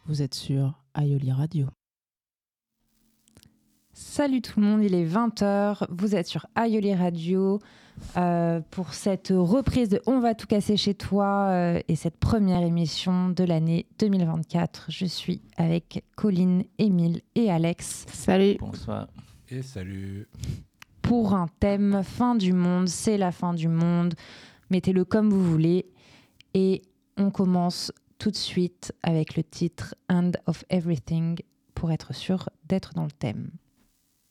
Vous êtes sur Aioli Radio. Salut tout le monde, il est 20h, vous êtes sur Aioli Radio pour cette reprise de On va tout casser chez toi et cette première émission de l'année 2024. Je suis avec Colline, Émile et Alex. Salut. Bonsoir. Et salut. Pour un thème fin du monde, c'est la fin du monde, mettez-le comme vous voulez. Et on commence tout de suite avec le titre End of Everything pour être sûr d'être dans le thème.